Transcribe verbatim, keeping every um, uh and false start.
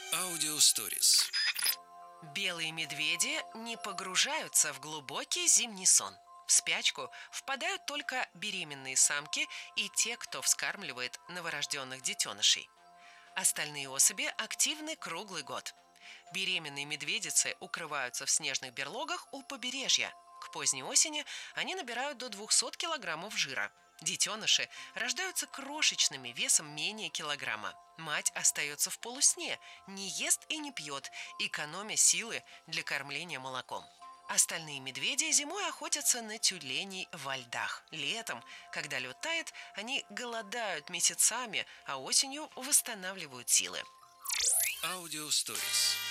Аудиосторис. Белые медведи не погружаются в глубокий зимний сон. В спячку впадают только беременные самки и те, кто вскармливает новорожденных детенышей. Остальные особи активны круглый год. Беременные медведицы укрываются в снежных берлогах у побережья. К поздней осени они набирают до двухсот килограммов жира. Детеныши рождаются крошечными, весом менее килограмма. Мать остается в полусне, не ест и не пьет, экономя силы для кормления молоком. Остальные медведи зимой охотятся на тюленей во льдах. Летом, когда лед тает, они голодают месяцами, а осенью восстанавливают силы. Аудиосторис.